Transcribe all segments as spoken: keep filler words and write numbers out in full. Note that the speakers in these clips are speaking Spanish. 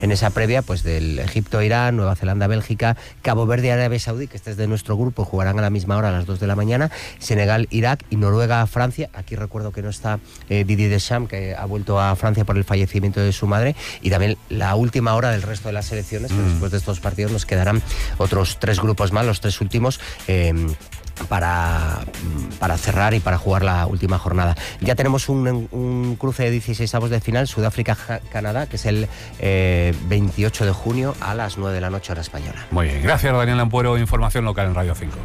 En esa previa, pues del Egipto-Irán, Nueva Zelanda-Bélgica, Cabo Verde-Arabia Saudí, que este es de nuestro grupo, jugarán a la misma hora, a las dos de la mañana, Senegal-Irak y Noruega-Francia. Aquí recuerdo que no está eh, Didier Deschamps, que ha vuelto a Francia por el fallecimiento de su madre, y también la última hora del resto de las selecciones, que después de estos partidos nos quedarán otros tres grupos más, los tres últimos, eh, Para, para cerrar y para jugar la última jornada. Ya tenemos un, un cruce de dieciseisavos de final, Sudáfrica-Canadá, que es el eh, veintiocho de junio a las nueve de la noche hora española. Muy bien, gracias Daniel Ampuero, información local en Radio cinco.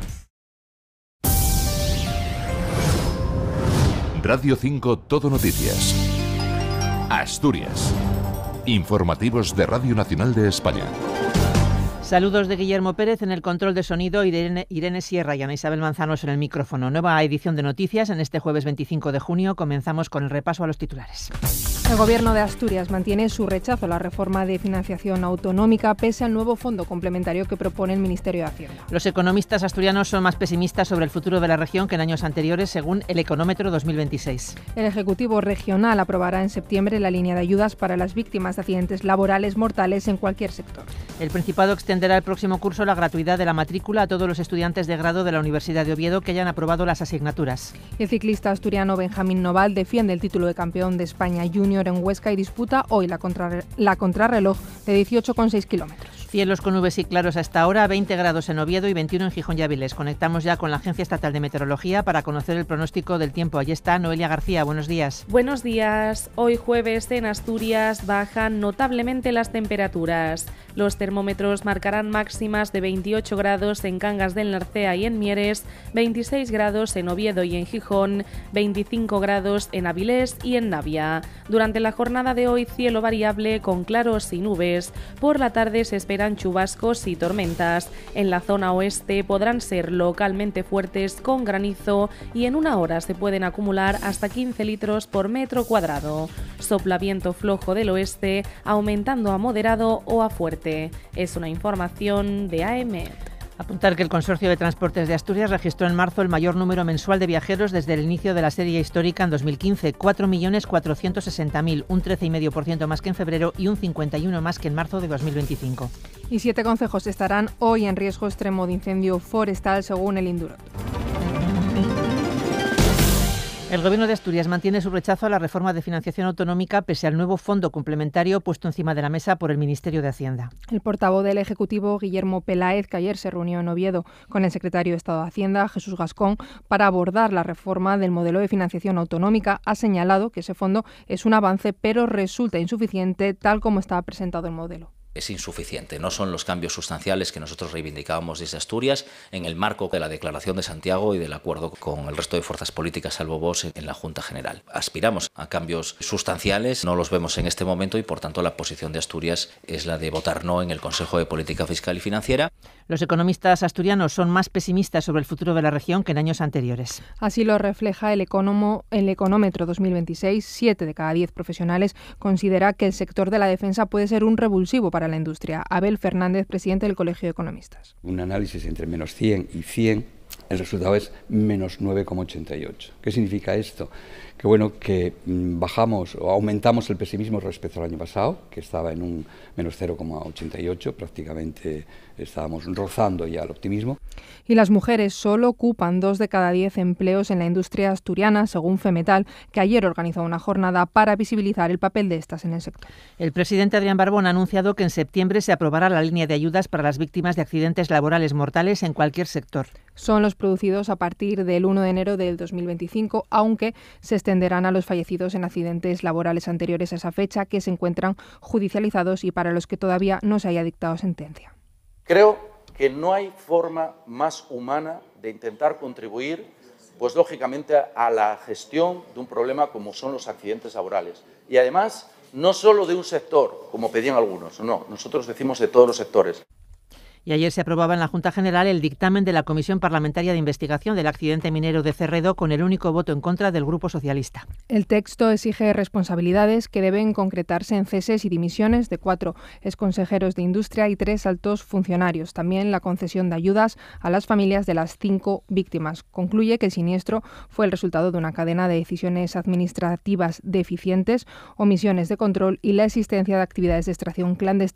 Radio cinco Todo Noticias. Asturias. Informativos de Radio Nacional de España. Saludos de Guillermo Pérez en el control de sonido y de Irene, Irene Sierra y Ana Isabel Manzanos en el micrófono. Nueva edición de noticias en este jueves veinticinco de junio. Comenzamos con el repaso a los titulares. El Gobierno de Asturias mantiene su rechazo a la reforma de financiación autonómica pese al nuevo fondo complementario que propone el Ministerio de Hacienda. Los economistas asturianos son más pesimistas sobre el futuro de la región que en años anteriores, según el Económetro dos mil veintiséis. El Ejecutivo Regional aprobará en septiembre la línea de ayudas para las víctimas de accidentes laborales mortales en cualquier sector. El Principado extenderá el próximo curso la gratuidad de la matrícula a todos los estudiantes de grado de la Universidad de Oviedo que hayan aprobado las asignaturas. El ciclista asturiano Benjamín Noval defiende el título de campeón de España Junior en Huesca y disputa hoy la, contra, la contrarreloj de dieciocho coma seis kilómetros. Cielos con nubes y claros hasta ahora, veinte grados en Oviedo y veintiuno en Gijón y Avilés. Conectamos ya con la Agencia Estatal de Meteorología para conocer el pronóstico del tiempo. Allí está Noelia García, buenos días. Buenos días. Hoy jueves en Asturias bajan notablemente las temperaturas. Los termómetros marcarán máximas de veintiocho grados en Cangas del Narcea y en Mieres, veintiséis grados en Oviedo y en Gijón, veinticinco grados en Avilés y en Navia. Durante la jornada de hoy, cielo variable con claros y nubes. Por la tarde se esperan chubascos y tormentas. En la zona oeste podrán ser localmente fuertes con granizo y en una hora se pueden acumular hasta quince litros por metro cuadrado. Sopla viento flojo del oeste, aumentando a moderado o a fuerte. Es una información de A M. Apuntar que el Consorcio de Transportes de Asturias registró en marzo el mayor número mensual de viajeros desde el inicio de la serie histórica en dos mil quince, cuatro millones cuatrocientos sesenta mil, un trece coma cinco por ciento más que en febrero y un cincuenta y uno más que en marzo de dos mil veinticinco. Y siete concejos estarán hoy en riesgo extremo de incendio forestal según el Indurot. El Gobierno de Asturias mantiene su rechazo a la reforma de financiación autonómica pese al nuevo fondo complementario puesto encima de la mesa por el Ministerio de Hacienda. El portavoz del Ejecutivo, Guillermo Peláez, que ayer se reunió en Oviedo con el secretario de Estado de Hacienda, Jesús Gascón, para abordar la reforma del modelo de financiación autonómica, ha señalado que ese fondo es un avance, pero resulta insuficiente tal como está presentado el modelo. Es insuficiente, no son los cambios sustanciales que nosotros reivindicábamos desde Asturias en el marco de la Declaración de Santiago y del acuerdo con el resto de fuerzas políticas salvo Vox en la Junta General. Aspiramos a cambios sustanciales, no los vemos en este momento y por tanto la posición de Asturias es la de votar no en el Consejo de Política Fiscal y Financiera. Los economistas asturianos son más pesimistas sobre el futuro de la región que en años anteriores. Así lo refleja el, economo, el Económetro dos mil veintiséis. Siete de cada diez profesionales considera que el sector de la defensa puede ser un revulsivo para la industria. Abel Fernández, presidente del Colegio de Economistas. Un análisis entre menos cien y cien, el resultado es menos nueve coma ochenta y ocho. ¿Qué significa esto? Que bueno, que bajamos o aumentamos el pesimismo respecto al año pasado, que estaba en un menos cero coma ochenta y ocho, prácticamente estábamos rozando ya el optimismo. Y las mujeres solo ocupan dos de cada diez empleos en la industria asturiana, según Femetal, que ayer organizó una jornada para visibilizar el papel de estas en el sector. El presidente Adrián Barbón ha anunciado que en septiembre se aprobará la línea de ayudas para las víctimas de accidentes laborales mortales en cualquier sector. Son los producidos a partir del uno de enero del dos mil veinticinco, aunque se extenderán a los fallecidos en accidentes laborales anteriores a esa fecha que se encuentran judicializados y para los que todavía no se haya dictado sentencia. Creo que no hay forma más humana de intentar contribuir, pues lógicamente, a la gestión de un problema como son los accidentes laborales. Y además, no solo de un sector, como pedían algunos, no, nosotros decimos de todos los sectores. Y ayer se aprobaba en la Junta General el dictamen de la Comisión Parlamentaria de Investigación del accidente minero de Cerredo, con el único voto en contra del Grupo Socialista. El texto exige responsabilidades que deben concretarse en ceses y dimisiones de cuatro exconsejeros de Industria y tres altos funcionarios. También la concesión de ayudas a las familias de las cinco víctimas. Concluye que el siniestro fue el resultado de una cadena de decisiones administrativas deficientes, omisiones de control y la existencia de actividades de extracción clandestina